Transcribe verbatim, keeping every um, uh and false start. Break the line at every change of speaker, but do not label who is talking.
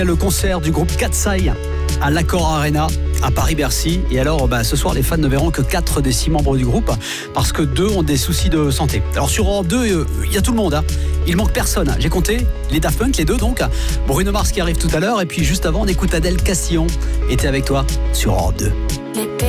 Le concert du groupe Katsai à l'Accor Arena à Paris-Bercy. Et alors, bah, ce soir, les fans ne verront que quatre des six membres du groupe parce que deux ont des soucis de santé. Alors sur Europe deux, il euh, y a tout le monde. Hein. Il manque personne. J'ai compté les Daft Punk, les deux donc. Bruno Mars qui arrive tout à l'heure. Et puis juste avant, on écoute Adèle Castillon. Était avec toi sur Europe deux.